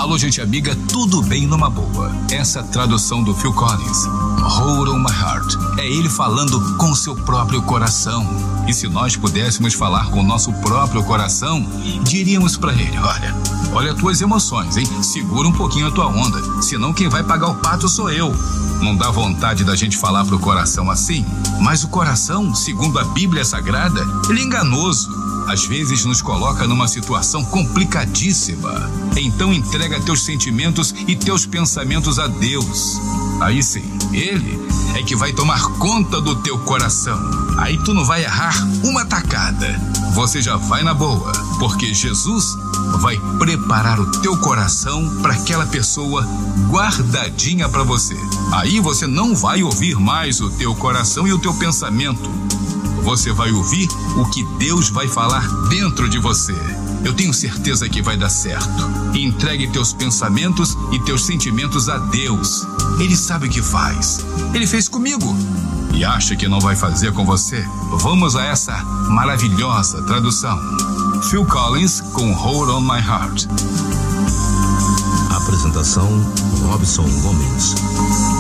Alô, gente amiga, tudo bem numa boa? Essa tradução do Phil Collins, Hold on My Heart, é ele falando com seu próprio coração. E se nós pudéssemos falar com o nosso próprio coração, diríamos pra ele: olha as tuas emoções, hein? Segura um pouquinho a tua onda, senão quem vai pagar o pato sou eu. Não dá vontade da gente falar pro coração assim? Mas o coração, segundo a Bíblia Sagrada, ele é enganoso. Às vezes nos coloca numa situação complicadíssima. Então entrega teus sentimentos e teus pensamentos a Deus. Aí sim, Ele é que vai tomar conta do teu coração. Aí tu não vai errar uma tacada. Você já vai na boa, porque Jesus vai preparar o teu coração para aquela pessoa guardadinha para você. Aí você não vai ouvir mais o teu coração e o teu pensamento. Você vai ouvir o que Deus vai falar dentro de você. Eu tenho certeza que vai dar certo. Entregue teus pensamentos e teus sentimentos a Deus. Ele sabe o que faz. Ele fez comigo. E acha que não vai fazer com você? Vamos a essa maravilhosa tradução. Phil Collins com Hold on My Heart. Apresentação: Robson Gomes.